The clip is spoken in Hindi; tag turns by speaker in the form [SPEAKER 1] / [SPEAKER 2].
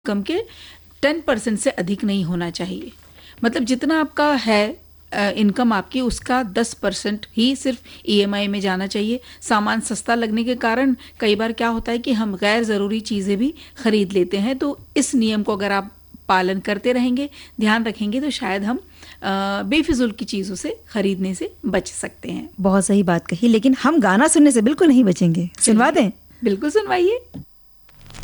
[SPEAKER 1] इनकम के 10% से अधिक नहीं होना चाहिए। मतलब जितना आपका है इनकम आपकी, उसका 10% ही सिर्फ ईएमआई में जाना चाहिए। सामान सस्ता लगने के कारण कई बार क्या होता है कि हम गैर ज़रूरी चीज़ें भी खरीद लेते हैं। तो इस नियम को अगर आप पालन करते रहेंगे, ध्यान रखेंगे, तो शायद हम बेफिजूल की चीज़ों से खरीदने से बच सकते हैं।
[SPEAKER 2] बहुत सही बात कही, लेकिन हम गाना सुनने से बिल्कुल नहीं बचेंगे। सुनवा दें?
[SPEAKER 1] बिल्कुल सुनवाइए।